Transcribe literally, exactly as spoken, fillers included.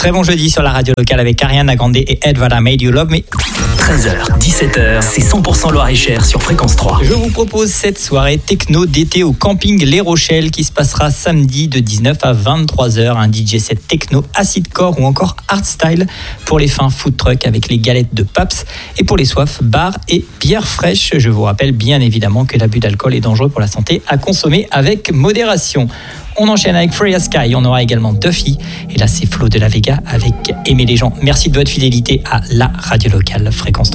Très bon jeudi sur la radio locale avec Ariana Grande et Ed What I Made You Love Me. treize heures, dix-sept heures, c'est cent pour cent Loir-et-Cher sur Fréquence trois. Je vous propose cette soirée techno d'été au camping Les Rochelles qui se passera samedi de dix-neuf à vingt-trois heures. Un D J set techno, acidcore ou encore hardstyle pour les fins food truck avec les galettes de Paps et pour les soifs, bar et bière fraîche. Je vous rappelle bien évidemment que l'abus d'alcool est dangereux pour la santé, à consommer avec modération. On enchaîne avec Freya Sky, on aura également Duffy et là c'est Flo de la Vega avec Aimer les gens. Merci de votre fidélité à la radio locale Fréquence trois.